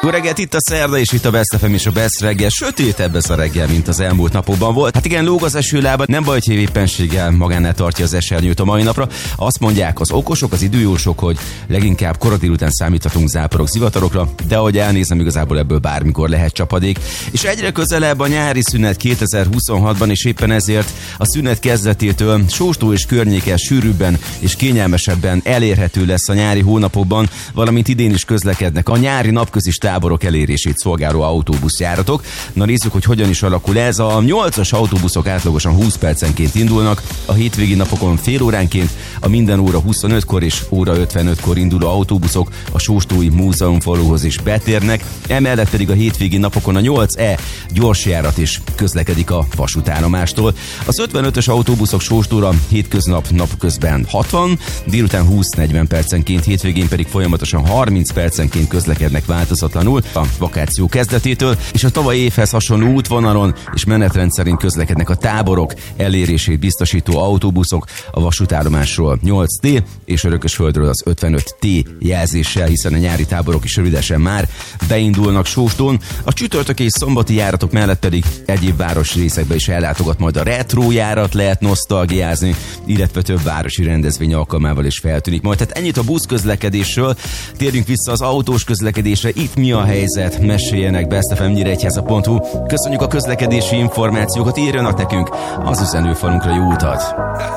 Jó reggelt, itt a szerda, és itt a Best FM és a Best reggel. Sötétebb ez a reggel, mint az elmúlt napokban volt. Hát igen, lóg az esőlába, nem baj, hogy éppenséggel magánál tartja az esernyőt a mai napra. Azt mondják az okosok, az időjósok, hogy leginkább kora délután számíthatunk záporok, zivatarokra, de ahogy elnézem, igazából ebből bármikor lehet csapadék. És egyre közelebb a nyári szünet 2026-ban, és éppen ezért a szünet kezdetétől Sóstó és környéke sűrűbben és kényelmesebben elérhető lesz a nyári hónapokban, valamint idén is közlekednek a nyári napközis táborok elérését szolgáló autóbuszjáratok. Na nézzük, hogy hogyan is alakul ez. A 8-as autóbuszok átlagosan 20 percenként indulnak, a hétvégi napokon fél óránként, a minden óra 25-kor és óra 55-kor induló autóbuszok a Sóstói Múzeumfaluhoz is betérnek, emellett pedig a hétvégi napokon a 8E gyorsjárat is közlekedik a vasútállomástól. Az 55-ös autóbuszok Sóstóra hétköznap napközben 60, délután 20-40 percenként, hétvégén pedig folyamatosan 30 percenként közlekednek változatlanul a vakáció kezdetétől, és a tavalyi évhez hasonló útvonalon és menetrend szerint közlekednek a táborok elérését biztosító autóbuszok a vasútállomásról 8T és Örökösföldről az 55T jelzéssel, hiszen a nyári táborok is rövidesen már beindulnak Sóstón. A csütörtök és szombati járatok mellett pedig egyéb városrészekbe is ellátogat majd a retro járat, lehet nosztalgiázni, illetve több városi rendezvény alkalmával is feltűnik majd. Tehát ennyit a buszközlekedésről, térjünk vissza az autós közlekedésre. Itt mi a helyzet? Meséljenek bestfm@nyíregyháza.hu. Köszönjük a közlekedési információkat, írjanak nekünk az üzenőfalunkra, jó utat!